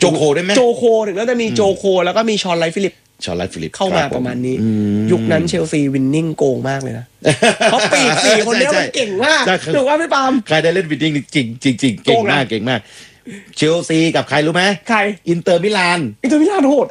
โจโคได้ไหมโจโคถึงแล้วจะมีโจโคแล้วก็มีชอนไลฟ์ฟิลิปเข้ามาประมาณนี้ยุคนั้นเชลซีวินนิ่งโกงมากเลยนะเขาปีก4คนนี้มันเก่งมากถูกว่าพี่ปาล์มใครได้เล่นวินนิ่งจริงจริงเก่งมากเชลซีกับใครรู้ไหมใครอินเตอร์มิลานโหด